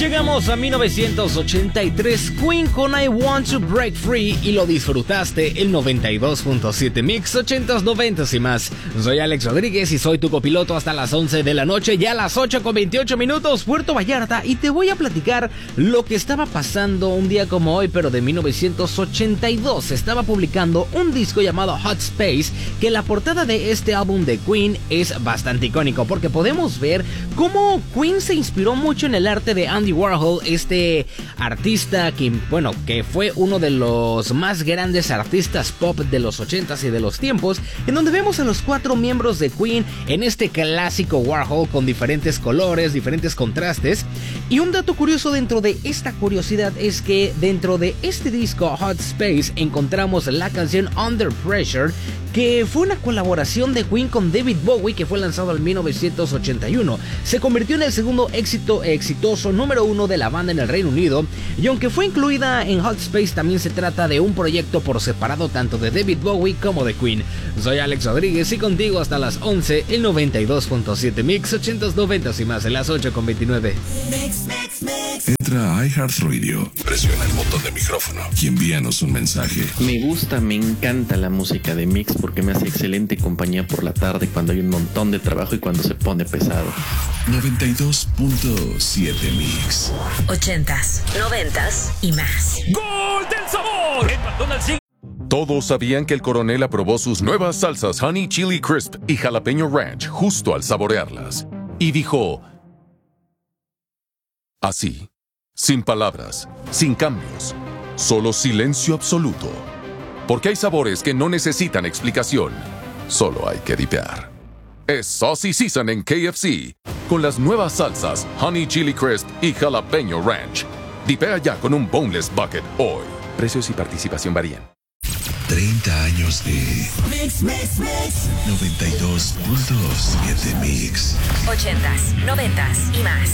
Llegamos a 1983, Queen con I Want to Break Free, y lo disfrutaste el 92.7 Mix, 80s, 90s y más. Soy Alex Rodríguez y soy tu copiloto hasta las 11 de la noche, ya a las 8:28 minutos, Puerto Vallarta, y te voy a platicar lo que estaba pasando un día como hoy, pero de 1982. Se estaba publicando un disco llamado Hot Space, que la portada de este álbum de Queen es bastante icónico, porque podemos ver cómo Queen se inspiró mucho en el arte de Andy Warhol, este artista que fue uno de los más grandes artistas pop de los 80s y de los tiempos, en donde vemos a los 4 miembros de Queen en este clásico Warhol con diferentes colores, diferentes contrastes. Y un dato curioso dentro de esta curiosidad es que dentro de este disco Hot Space encontramos la canción Under Pressure, que fue una colaboración de Queen con David Bowie, que fue lanzado en 1981. Se convirtió en el segundo exitoso número 1 de la banda en el Reino Unido, y aunque fue incluida en Hot Space, también se trata de un proyecto por separado tanto de David Bowie como de Queen. Soy Alex Rodríguez y contigo hasta las 11, el 92.7 Mix, 80s, 90s y más, en las 8:29. Entra a iHeartRadio, presiona el botón de micrófono y envíanos un mensaje. Me encanta la música de Mix porque me hace excelente compañía por la tarde cuando hay un montón de trabajo y cuando se pone pesado. 92.7 Mix. 80s, 90s y más. ¡Gol del sabor! En McDonald's. Todos sabían que el coronel aprobó sus nuevas salsas Honey Chili Crisp y Jalapeño Ranch justo al saborearlas. Y dijo... así, sin palabras, sin cambios, solo silencio absoluto. Porque hay sabores que no necesitan explicación, solo hay que dipear. Es Saucy Season en KFC, con las nuevas salsas Honey Chili Crisp y Jalapeño Ranch. Dipea ya con un Boneless Bucket hoy. Precios y participación varían. 30 años de Mix. 92.7 Mix. 80s, 90s y más.